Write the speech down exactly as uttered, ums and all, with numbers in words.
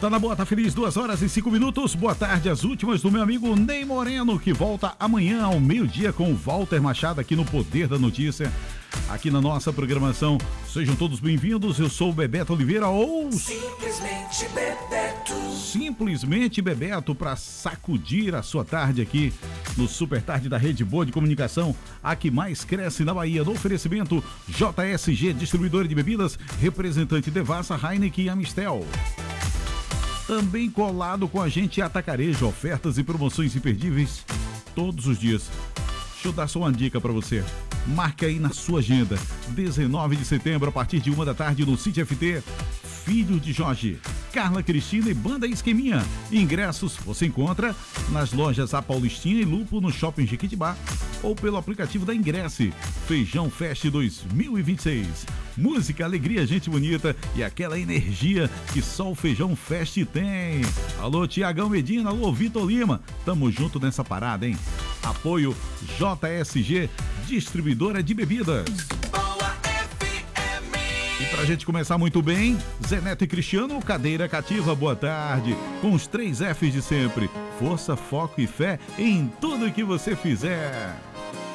tá na boa, tá feliz, duas horas e cinco minutos. Boa tarde, as últimas do meu amigo Ney Moreno, que volta amanhã ao meio-dia com o Walter Machado aqui no Poder da Notícia, aqui na nossa programação. Sejam todos bem-vindos, eu sou o Bebeto Oliveira, ou Simplesmente Bebeto. Simplesmente Bebeto, para sacudir a sua tarde aqui no Super Tarde da Rede Boa de Comunicação, a que mais cresce na Bahia. No oferecimento J S G, distribuidora de bebidas, representante Devassa, Heineken e Amistel. Também colado com a gente Atacarejo, ofertas e promoções imperdíveis todos os dias. Deixa eu dar só uma dica para você. Marque aí na sua agenda, dezenove de setembro, a partir de uma da tarde, no City F T, Filho de Jorge, Carla Cristina e Banda Esqueminha. Ingressos você encontra nas lojas A Paulistinha e Lupo, no Shopping Jequitibá, ou pelo aplicativo da Ingresse. Feijão Fest dois mil e vinte e seis. Música, alegria, gente bonita e aquela energia que só o Feijão Fest tem. Alô, Tiagão Medina, alô, Vitor Lima. Tamo junto nessa parada, hein? Apoio J S G, distribuidora de bebidas. E pra gente começar muito bem, Zé Neto e Cristiano, cadeira cativa, boa tarde. Com os três Fs de sempre: força, foco e fé em tudo que você fizer.